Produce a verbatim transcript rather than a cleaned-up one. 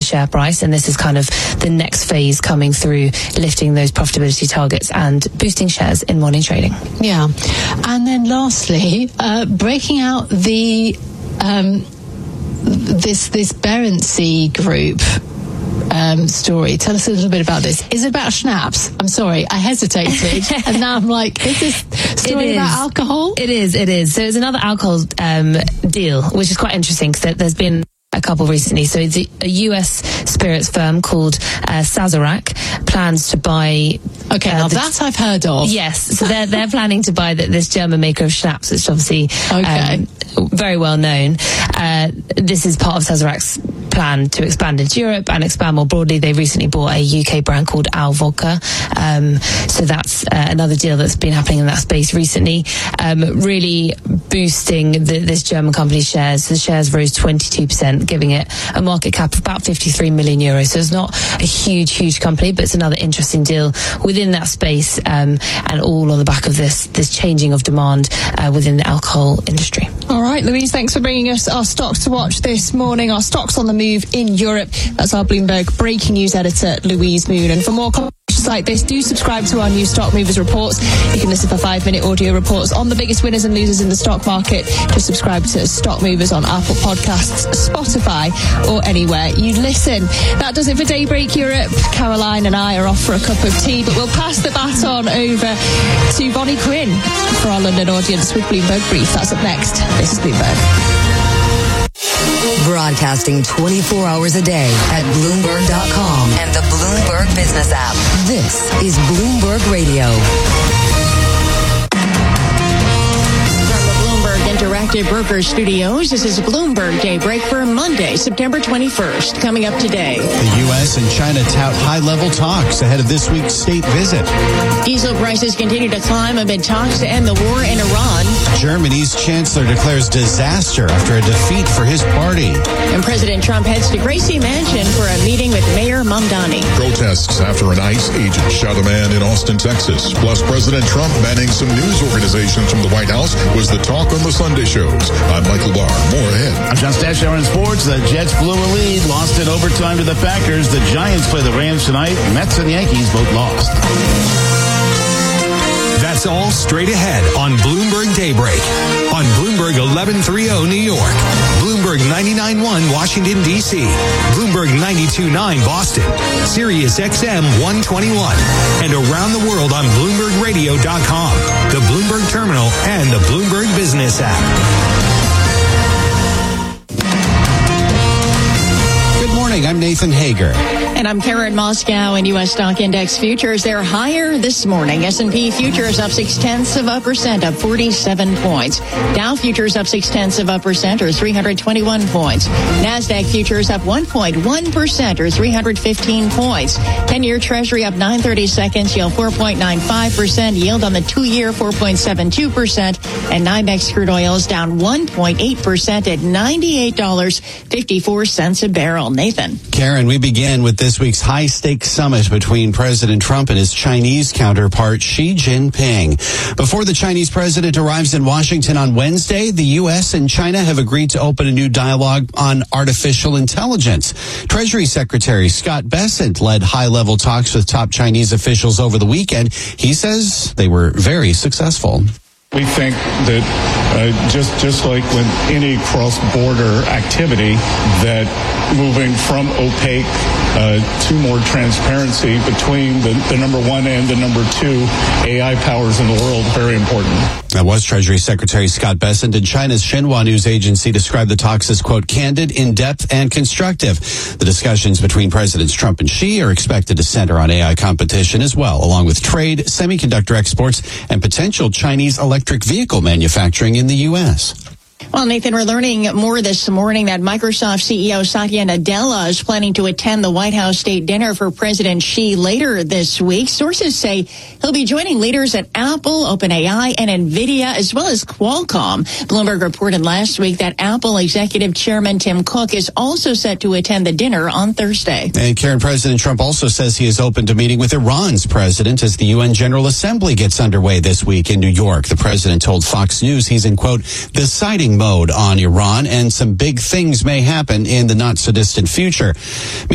share price, and this is kind of the next phase coming through, lifting those profitability targets and boosting shares in morning trading. Yeah. And then lastly, uh, breaking out the um, this this Berency Group Um, story. Tell us a little bit about this. Is it about schnapps? I'm sorry, I hesitated, and now I'm like, is this story about alcohol? It is, it is. So it's another alcohol um, deal, which is quite interesting because there's been a couple recently. So the, a U S spirits firm called uh, Sazerac plans to buy. Okay, uh, now the, that I've heard of. Yes, so they're they're planning to buy the, this German maker of schnapps, which is obviously okay. um, very well known. Uh, this is part of Sazerac's plan to expand into Europe and expand more broadly. They recently bought a U K brand called Al Vodka. Um, so that's uh, another deal that's been happening in that space recently, um, really boosting the, this German company's shares. The shares rose twenty-two percent, giving it a market cap of about fifty-three million euros. So it's not a huge, huge company, but it's another interesting deal within that space, um, and all on the back of this, this changing of demand uh, within the alcohol industry. All right, Louise, thanks for bringing us our stocks to watch this morning. Our stocks on the move in Europe. That's our Bloomberg breaking news editor, Louise Moon. And for more conversations like this, do subscribe to our new Stock Movers reports. You can listen for five-minute audio reports on the biggest winners and losers in the stock market. Just subscribe to Stock Movers on Apple Podcasts, Spotify, or anywhere you listen. That does it for Daybreak Europe. Caroline and I are off for a cup of tea, but we'll pass the baton over to Bonnie Quinn for our London audience with Bloomberg Brief. That's up next. This is Bloomberg. Broadcasting twenty-four hours a day at Bloomberg dot com and the Bloomberg Business app. This is Bloomberg Radio. Interactive Brokers Studios. This is Bloomberg Daybreak for Monday, September twenty-first. Coming up today, the U S and China tout high-level talks ahead of this week's state visit. Diesel prices continue to climb amid talks to end the war in Iran. Germany's chancellor declares disaster after a defeat for his party. And President Trump heads to Gracie Mansion for a meeting with Mayor Mamdani. Protests after an ICE agent shot a man in Austin, Texas. Plus, President Trump banning some news organizations from the White House was the talk on the Sunday shows. I'm Michael Barr. More ahead. I'm John Stashower in sports. The Jets blew a lead, lost in overtime to the Packers. The Giants play the Rams tonight. Mets and Yankees both lost. That's all straight ahead on Bloomberg Daybreak. On Bloomberg eleven thirty New York. Bloomberg ninety-nine point one Washington, D C. Bloomberg ninety-two point nine Boston. Sirius X M one twenty-one. And around the world on Bloomberg Radio dot com, the Bloomberg Terminal, and the Bloomberg Business app. Good morning. I'm Nathan Hager. And I'm Karen Moscow. And U S stock index futures, they're higher this morning. S and P futures up six tenths of a percent, up forty-seven points. Dow futures up six tenths of a percent, or three hundred twenty-one points. NASDAQ futures up one point one percent, or three hundred fifteen points. ten-year Treasury up nine thirty-seconds, yield four point nine five percent. Yield on the two-year four point seven two percent. And NYMEX crude oil is down one point eight percent at ninety-eight dollars and fifty-four cents a barrel. Nathan. Karen, we begin with this week's high-stakes summit between President Trump and his Chinese counterpart, Xi Jinping. Before the Chinese president arrives in Washington on Wednesday, the U S and China have agreed to open a new dialogue on artificial intelligence. Treasury Secretary Scott Bessent led high-level talks with top Chinese officials over the weekend. He says they were very successful. We think that uh, just just like with any cross-border activity, that moving from opaque uh, to more transparency between the, the number one and the number two A I powers in the world, very important. That was Treasury Secretary Scott Bessent, and China's Xinhua news agency described the talks as, quote, candid, in-depth, and constructive. The discussions between Presidents Trump and Xi are expected to center on A I competition as well, along with trade, semiconductor exports, and potential Chinese electric vehicle manufacturing in the U S. Well, Nathan, we're learning more this morning that Microsoft C E O Satya Nadella is planning to attend the White House state dinner for President Xi later this week. Sources say he'll be joining leaders at Apple, OpenAI, and NVIDIA, as well as Qualcomm. Bloomberg reported last week that Apple Executive Chairman Tim Cook is also set to attend the dinner on Thursday. And Karen, President Trump also says he is open to meeting with Iran's president as the U N General Assembly gets underway this week in New York. The president told Fox News he's in, quote, deciding mode on Iran, and some big things may happen in the not so distant future.